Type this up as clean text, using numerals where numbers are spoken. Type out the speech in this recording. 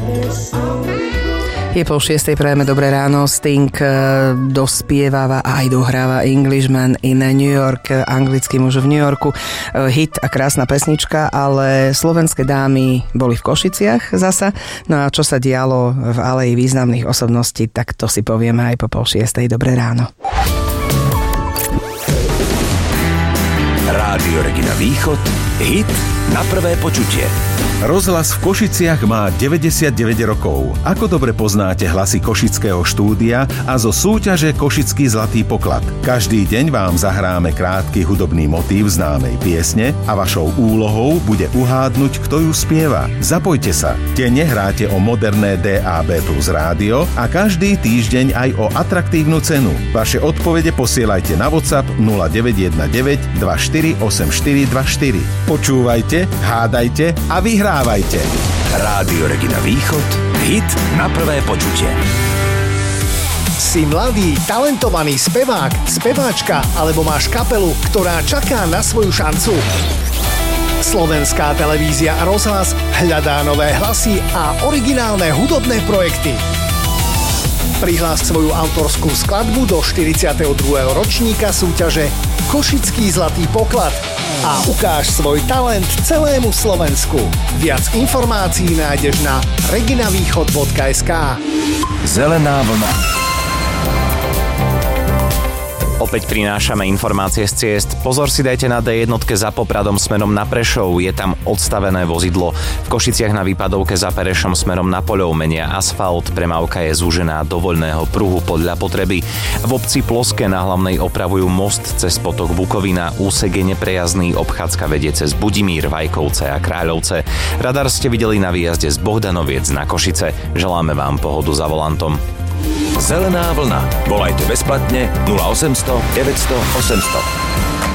Je 5:30, prajeme dobré ráno. Sting dospievava a aj dohráva Englishman in New York, anglický muž v New Yorku. Hit a krásna pesnička, ale slovenské dámy boli v Košiciach zasa. No a čo sa dialo v aleji významných osobností, tak to si povieme aj po 5:30. Dobré ráno. Rádio Regina Východ, hit na prvé počutie. Rozhlas v Košiciach má 99 rokov. Ako dobre poznáte hlasy Košického štúdia a zo súťaže Košický zlatý poklad. Každý deň vám zahráme krátky hudobný motív známej piesne a vašou úlohou bude uhádnuť, kto ju spieva. Zapojte sa. Denne hráte o moderné DAB+ rádio a každý týždeň aj o atraktívnu cenu. Vaše odpovede posielajte na WhatsApp 0919 248424. Počúvajte, hádajte a vyhrávajte. Rádio Regina Východ, hit na prvé počutie. Si mladý, talentovaný spevák, speváčka alebo máš kapelu, ktorá čaká na svoju šancu? Slovenská televízia a rozhlas hľadá nové hlasy a originálne hudobné projekty. Prihlás svoju autorskú skladbu do 42. ročníka súťaže Košický zlatý poklad a ukáž svoj talent celému Slovensku. Viac informácií nájdeš na reginavýchod.sk. Zelená vlna. Opäť prinášame informácie z ciest. Pozor si dajte na D1 za Popradom smerom na Prešov. Je tam odstavené vozidlo. V Košiciach na výpadovke za Perešom smerom na Poľov menia asfalt. Premávka je zúžená do voľného pruhu podľa potreby. V obci Ploské na Hlavnej opravujú most cez potok Bukovina. Úsek je neprejazdný, obchádzka vedie cez Budimír, Vajkovce a Kráľovce. Radar ste videli na výjazde z Bohdanoviec na Košice. Želáme vám pohodu za volantom. Zelená vlna. Volajte bezplatne 0800 900 800.